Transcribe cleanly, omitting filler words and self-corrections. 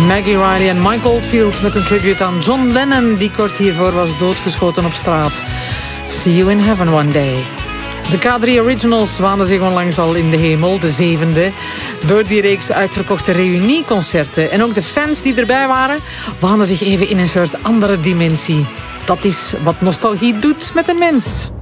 Maggie Riley en Mike Oldfield met een tribute aan John Lennon, die kort hiervoor was doodgeschoten op straat. See you in heaven one day. De K3 Originals waanden zich onlangs al in de hemel, de 7e. Door die reeks uitverkochte reunieconcerten. En ook de fans die erbij waren, waanden zich even in een soort andere dimensie. Dat is wat nostalgie doet met een mens.